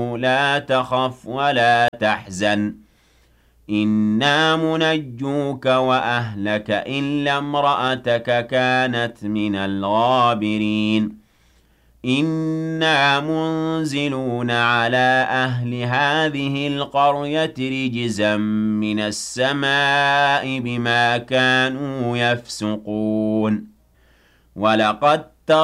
قالوا لا تخف ولا تحزن إنا منجوك وأهلك إلا امرأتك كانت من الغابرين إنا منزلون على أهل هذه القرية رجزا من السماء بما كانوا يفسقون ولقد